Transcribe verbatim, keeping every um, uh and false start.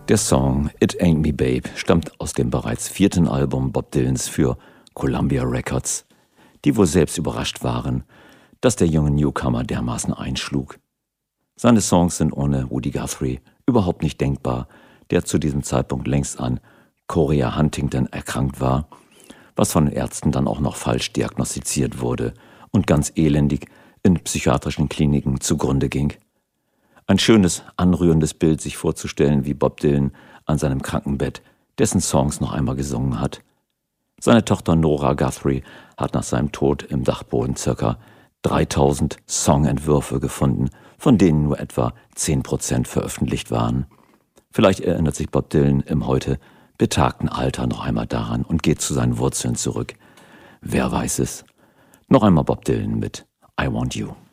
Der Song It Ain't Me Babe stammt aus dem bereits vierten Album Bob Dylans für Columbia Records, die wohl selbst überrascht waren, dass der junge Newcomer dermaßen einschlug. Seine Songs sind ohne Woody Guthrie überhaupt nicht denkbar, der zu diesem Zeitpunkt längst an Chorea Huntington erkrankt war, was von den Ärzten dann auch noch falsch diagnostiziert wurde und ganz elendig in psychiatrischen Kliniken zugrunde ging. Ein schönes, anrührendes Bild, sich vorzustellen, wie Bob Dylan an seinem Krankenbett dessen Songs noch einmal gesungen hat. Seine Tochter Nora Guthrie hat nach seinem Tod im Dachboden ca. dreitausend Songentwürfe gefunden, von denen nur etwa zehn Prozent veröffentlicht waren. Vielleicht erinnert sich Bob Dylan im heute betagten Alter noch einmal daran und geht zu seinen Wurzeln zurück. Wer weiß es? Noch einmal Bob Dylan mit I Want You.